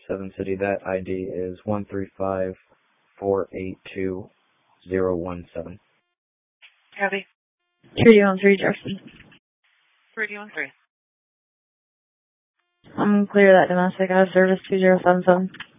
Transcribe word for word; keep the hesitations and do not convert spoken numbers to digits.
Seven City. That I D is one three five four eight two zero one seven. Copy. three one three Jefferson. three one three. I'm clear that domestic. I have service two zero seven seven.